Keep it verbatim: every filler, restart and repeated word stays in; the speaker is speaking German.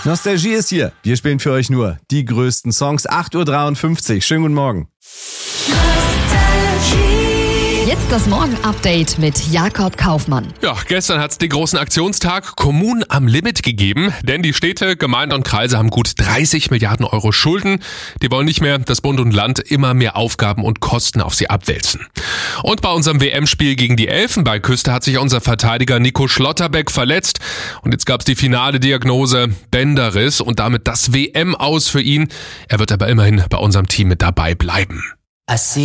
Nostalgie ist hier. Wir spielen für euch nur die größten Songs. acht Uhr dreiundfünfzig. Schönen guten Morgen. Jetzt das Morgen-Update mit Jakob Kaufmann. Ja, gestern hat es den großen Aktionstag Kommunen am Limit gegeben, denn die Städte, Gemeinden und Kreise haben gut dreißig Milliarden Euro Schulden. Die wollen nicht mehr, dass Bund und Land immer mehr Aufgaben und Kosten auf sie abwälzen. Und bei unserem W M-Spiel gegen die Elfenbeinküste hat sich unser Verteidiger Nico Schlotterbeck verletzt. Und jetzt gab es die finale Diagnose Bänderriss und damit das W M aus für ihn. Er wird aber immerhin bei unserem Team mit dabei bleiben.